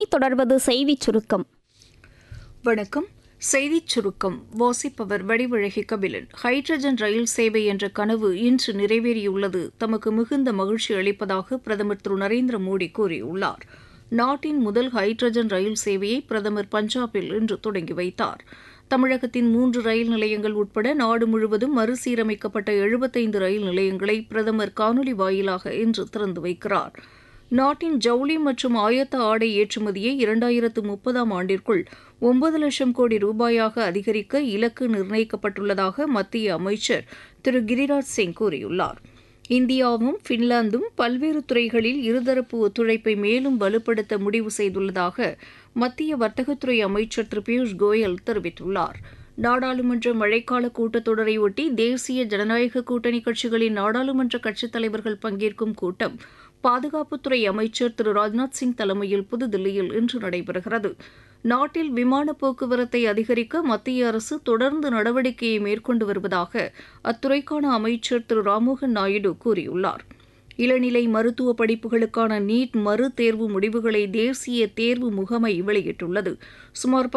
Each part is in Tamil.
தொடர்வது செய்திச் சுருக்கம். வணக்கம். செய்திச் சுருக்கம் வாசிப்பவர் வடிவழகி கபிலன். ஹைட்ரஜன் ரயில் சேவை என்ற கனவு இன்று நிறைவேறியுள்ளது தமக்கு மிகுந்த மகிழ்ச்சி அளிப்பதாக பிரதமர் திரு நரேந்திர மோடி கூறியுள்ளார். நாட்டின் முதல் ஹைட்ரஜன் ரயில் சேவையை பிரதமர் பஞ்சாபில் இன்று தொடங்கி வைத்தார். தமிழகத்தின் 3 ரயில் நிலையங்கள் உட்பட நாடு முழுவதும் மறுசீரமைக்கப்பட்ட 75 ரயில் நிலையங்களை பிரதமர் காணொலி வாயிலாக இன்று திறந்து வைக்கிறார். நாட்டின் ஜவுளி மற்றும் ஆயத்த ஆடை ஏற்றுமதியை 2030ஆம் ஆண்டிற்குள் 9 லட்சம் கோடி ரூபாயாக அதிகரிக்க இலக்கு நிர்ணயிக்கப்பட்டுள்ளதாக மத்திய அமைச்சர் திரு கிரிராஜ் சிங் கூறியுள்ளார். இந்தியாவும் பின்லாந்தும் பல்வேறு துறைகளில் இருதரப்பு ஒத்துழைப்பை மேலும் வலுப்படுத்த முடிவு செய்துள்ளதாக மத்திய வர்த்தகத்துறை அமைச்சர் திரு பியூஷ் கோயல் தெரிவித்துள்ளார். நாடாளுமன்ற மழைக்கால கூட்டத்தொடரையொட்டி தேசிய ஜனநாயக கூட்டணி கட்சிகளின் நாடாளுமன்ற கட்சித் தலைவர்கள் பங்கேற்கும் கூட்டம் பாதுகாப்புத்துறை அமைச்சர் திரு ராஜ்நாத் சிங் தலைமையில் புதுதில்லியில் இன்று நடைபெறுகிறது. நாட்டில் விமான போக்குவரத்தை அதிகரிக்க மத்திய அரசு தொடர்ந்து நடவடிக்கையை மேற்கொண்டு வருவதாக அத்துறைக்கான அமைச்சர் திரு ராம்மோகன் நாயுடு கூறியுள்ளார். இளநிலை மருத்துவ படிப்புகளுக்கான நீட் மறு தேர்வு முடிவுகளை தேசிய தேர்வு முகமை வெளியிட்டுள்ளது. சுமார்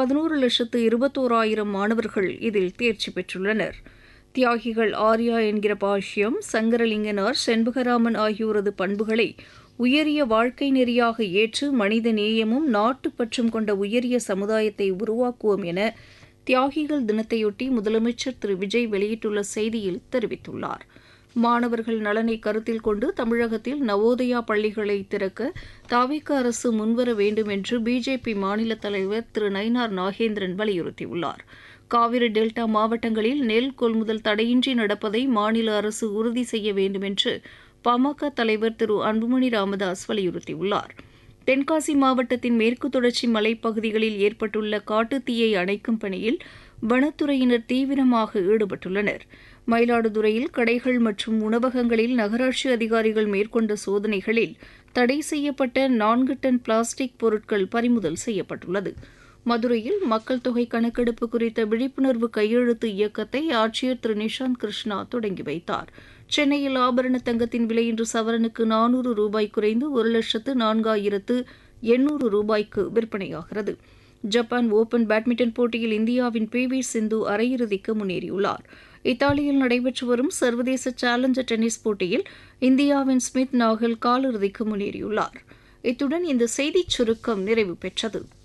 11,21,000 மாணவர்கள் இதில் தேர்ச்சி பெற்றுள்ளனர். தியாகிகள் ஆர்யா என்கிற பாஷ்யம், சங்கரலிங்கனார், செண்பகராமன் ஆகியோரது பண்புகளை உயரிய வாழ்க்கை நெறியாக ஏற்று மனித நேயமும் நாட்டுப்பற்றும் கொண்ட உயரிய சமுதாயத்தை உருவாக்குவோம் என தியாகிகள் தினத்தையொட்டி முதலமைச்சர் திரு விஜய் வெளியிட்டுள்ள செய்தியில் தெரிவித்துள்ளார். மாணவர்கள் நலனை கருத்தில் கொண்டு தமிழகத்தில் நவோதயா பள்ளிகளை திறக்க தவிக அரசு முன்வர வேண்டும் என்று பிஜேபி மாநில தலைவர் திரு நயினார் நாகேந்திரன் வலியுறுத்தியுள்ளார். காவிரி டெல்டா மாவட்டங்களில் நெல் கொள்முதல் தடையின்றி நடப்பதை மாநில அரசு உறுதி செய்ய வேண்டும் என்று பாமக தலைவர் திரு அன்புமணி ராமதாஸ் வலியுறுத்தியுள்ளார். தென்காசி மாவட்டத்தின் மேற்கு தொடர்ச்சி மலைப்பகுதிகளில் ஏற்பட்டுள்ள காட்டுத்தீயை அணைக்கும் பணியில் வனத்துறையினர் தீவிரமாக ஈடுபட்டுள்ளனர். மயிலாடுதுறையில் கடைகள் மற்றும் உணவகங்களில் நகராட்சி அதிகாரிகள் மேற்கொண்ட சோதனைகளில் தடை செய்யப்பட்ட 4 டன் பிளாஸ்டிக் பொருட்கள் பறிமுதல் செய்யப்பட்டுள்ளது. மதுரையில் மக்கள் தொகை கணக்கெடுப்பு குறித்த விழிப்புணர்வு கையெழுத்து இயக்கத்தை ஆட்சியர் திரு நிஷாந்த் கிருஷ்ணா தொடங்கி வைத்தார். சென்னையில் ஆபரண தங்கத்தின் விலை இன்று சவரனுக்கு 400 ரூபாய் குறைந்து 1,04,800 ரூபாய்க்கு விற்பனையாகிறது. ஜப்பான் ஓபன் பேட்மிண்டன் போட்டியில் இந்தியாவின் PV சிந்து அரையிறுதிக்கு முன்னேறியுள்ளார். இத்தாலியில் நடைபெற்று வரும் சர்வதேச சேலஞ்சர் டென்னிஸ் போட்டியில் இந்தியாவின் ஸ்மித் நாகல் காலிறுதிக்கு முன்னேறியுள்ளார். இத்துடன் இந்த செய்திச் சுருக்கம் நிறைவு பெற்றது.